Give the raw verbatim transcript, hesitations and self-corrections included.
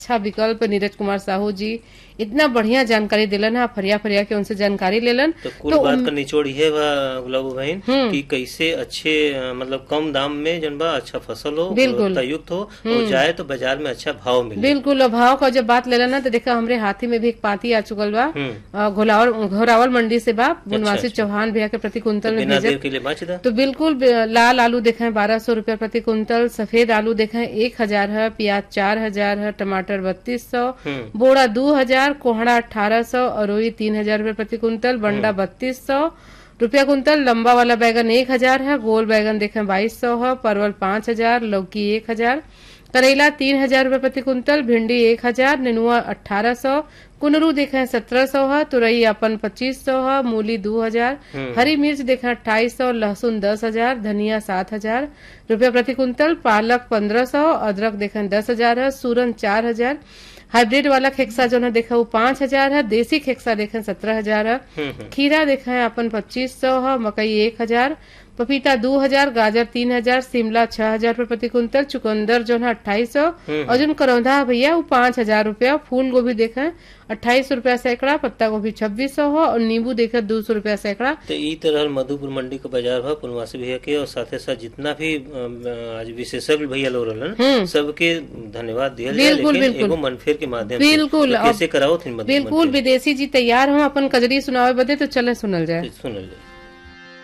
अच्छा विकल्प नीरज कुमार साहू जी इतना बढ़िया जानकारी दिलन है। फरिया फरिया के उनसे जानकारी लेलन तो कुल तो बात उम, का निचोड़ ये बा गुलाबो बहन हम्म कि कैसे अच्छे अ, मतलब कम दाम में जन बा अच्छा फसल हो, बिल्कुल गुणवत्ता युक्त हो और हम्म जाए तो बाजार में अच्छा भाव मिले। बिल्कुल। अभाव का जब बात लेला ना तो देखा हमरे हाथी में भी एक पाती आ चुकल बा। हम्म। अ, घोलावल घोरावल मंडी से बा अच्छा बनवासी अच्छा। चौहान भैया के प्रति तो कुंतल में बिना देर भेजत। के लिए बाँच दा। तो बिल्कुल ब- लाल आलू देखें बारह सौ रूपया प्रति कुंतल, सफेद आलू देखें एक हजार है, प्याज चार हजार है, टमाटर बत्तीस सौ, हम्म बोड़ा दो हजार, कोहड़ा अठारह सौ, अरोई तीन हजार रूपये प्रति कुंतल, बंडा हम्म बत्तीस सौ रुपया कुंतल, लंबा वाला बैगन एक हजार है, गोल बैगन देखें बाईस सौ है, परवल पाँच हजार, लौकी एक हजार, करेला तीन हजार रूपये प्रति कुंतल, भिंडी एक हजार, नेनुआ अठारह सौ, कुनरू देखें सत्रह सौ है, तुरई अपन पच्चीस सौ है, मूली दो हजार, हम्म हरी मिर्च देखें अट्ठाईस सौ, लहसुन दस हजार, धनिया सात हजार रूपया प्रति कुंतल, पालक पंद्रह सौ, अदरक देखें दस हजार है, सूरन चार हजार, हाइब्रिड वाला खेक्सा जो है देखा वो पांच हजार है, देसी खेक्सा देखें सत्रह हजार है, हम्म हम्म। खीरा देखें अपन पच्चीस सौ है, मकई एक हजार, पपीता दो हजार, गाजर तीन हजार, शिमला छह हजार रूपये प्रति कुंतल, चुकंदर जो है अट्ठाईस सौ हम्म और जो करौंधा है भैया वो पांच हजार रूपया, फूल गोभी देखें अट्ठाईस रूपया सैकड़ा, पत्ता गोभी छब्बीस सौ हो और नींबू देखें दो सौ रूपया सैकड़ा। तो ई तरह मधुपुर मंडी का बाजार भाव पुनवासी भैया के और साथे साथ जितना भी अम, आज विशेषज्ञ भैया लोग रहलन हम्म सबके धन्यवाद दिया जाए, बिल्कुल लेकिन बिल्कुल एगो मनफेर के माध्यम से बिल्कुल तो अब कैसे कराओ थी बिल्कुल विदेशी जी तैयार हो अपन कजरी सुनावे बदे तो चले सुनल जाए। सुनल जाए।